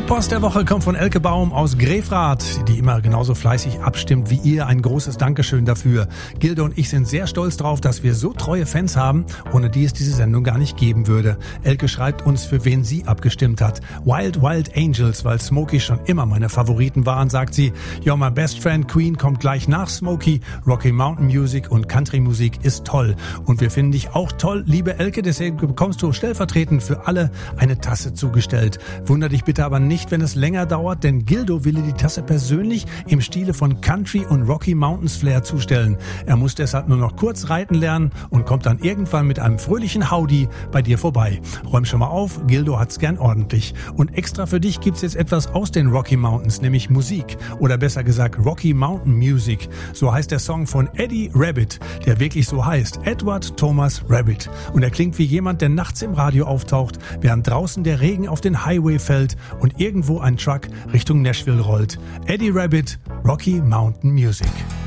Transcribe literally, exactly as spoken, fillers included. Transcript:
Post der Woche kommt von Elke Baum aus Grefrath, die immer genauso fleißig abstimmt wie ihr. Ein großes Dankeschön dafür. Gildo und ich sind sehr stolz drauf, dass wir so treue Fans haben, ohne die es diese Sendung gar nicht geben würde. Elke schreibt uns, für wen sie abgestimmt hat. Wild Wild Angels, weil Smokey schon immer meine Favoriten waren, sagt sie. You're my best friend, Queen kommt gleich nach Smokey. Rocky Mountain Music und Country Musik ist toll. Und wir finden dich auch toll, liebe Elke. Deswegen bekommst du stellvertretend für alle eine Tasse zugestellt. Wunder dich bitte aber nicht, wenn es länger dauert, denn Gildo will dir die Tasse persönlich im Stile von Country und Rocky Mountains Flair zustellen. Er muss deshalb nur noch kurz reiten lernen und kommt dann irgendwann mit einem fröhlichen Howdy bei dir vorbei. Räum schon mal auf, Gildo hat's gern ordentlich. Und extra für dich gibt's jetzt etwas aus den Rocky Mountains, nämlich Musik. Oder besser gesagt Rocky Mountain Music. So heißt der Song von Eddie Rabbitt, der wirklich so heißt. Edward Thomas Rabbitt. Und er klingt wie jemand, der nachts im Radio auftaucht, während draußen der Regen auf den Highway fällt und irgendwo ein Truck Richtung Nashville rollt. Eddie Rabbitt, Rocky Mountain Music.